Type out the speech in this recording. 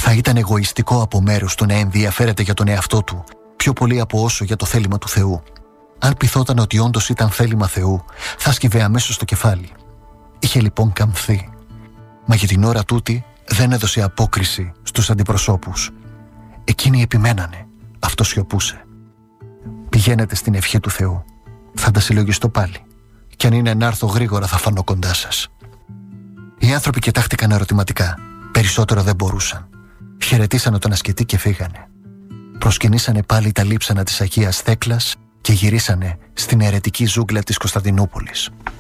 Θα ήταν εγωιστικό από μέρους του να ενδιαφέρεται για τον εαυτό του πιο πολύ από όσο για το θέλημα του Θεού. Αν πειθόταν ότι όντως ήταν θέλημα Θεού, θα σκύβε αμέσως το κεφάλι. Είχε λοιπόν καμφθεί. Μα για την ώρα τούτη δεν έδωσε απόκριση στους αντιπροσώπους. Εκείνοι επιμένανε. Αυτό σιωπούσε. Πηγαίνετε στην ευχή του Θεού. Θα τα συλλογιστώ πάλι. Κι αν είναι να έρθω γρήγορα θα φανώ κοντά σας. Οι άνθρωποι κοιτάχτηκαν ερωτηματικά. Περισσότερο δεν μπορούσαν. Χαιρετήσανε τον ασκητή και φύγανε. Προσκυνήσανε πάλι τα λείψανα της Αγίας Θέκλας και γυρίσανε στην αιρετική ζούγκλα της Κωνσταντινούπολης.